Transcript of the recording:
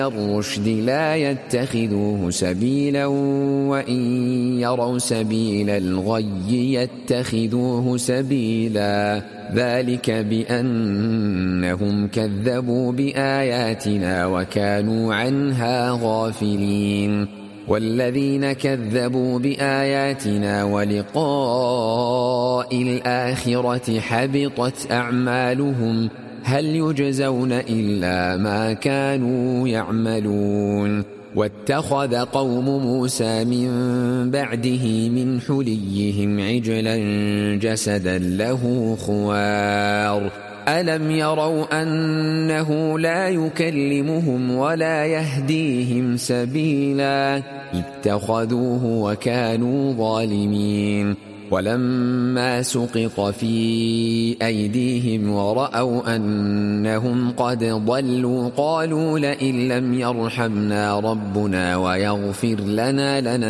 الرشد لا يتخذوه سبيلا وإن يروا سبيل الغي يتخذوه سبيلا ذلك بأنهم كذبوا بآياتنا وكانوا عنها غافلين والذين كذبوا بآياتنا ولقاء الآخرة حبطت أعمالهم هل يجزون إلا ما كانوا يعملون واتخذ قوم موسى من بعده من حليهم عجلا جسدا له خوار ألم يروا أنه لا يكلمهم ولا يهديهم سبيلا اتخذوه وكانوا ظالمين ولما سقط في أيديهم ورأوا أنهم قد ضلوا قالوا لئن لم يرحمنا ربنا ويغفر لنا